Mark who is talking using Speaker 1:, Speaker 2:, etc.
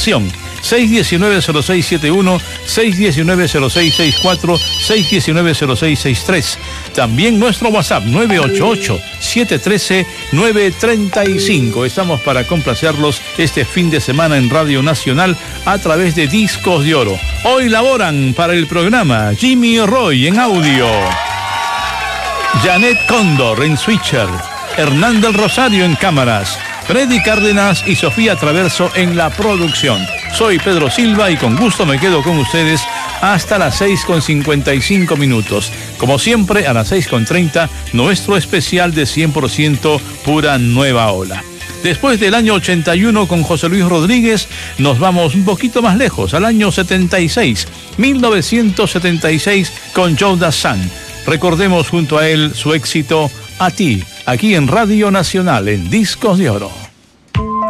Speaker 1: información. 619-0671, 619-0664, 619-0663. También nuestro WhatsApp 988-713-935. Estamos para complacerlos este fin de semana en Radio Nacional a través de Discos de Oro. Hoy laboran para el programa Jimmy Roy en audio, Janet Cóndor en switcher, Hernán del Rosario en cámaras, Freddy Cárdenas y Sofía Traverso en la producción. Soy Pedro Silva y con gusto me quedo con ustedes hasta las 6:55. Como siempre, a las 6:30, nuestro especial de 100% pura nueva ola. Después del año 81 con José Luis Rodríguez, nos vamos un poquito más lejos, al año 76, 1976 con Joe Dassin. Recordemos junto a él su éxito A Ti, aquí en Radio Nacional, en Discos de Oro.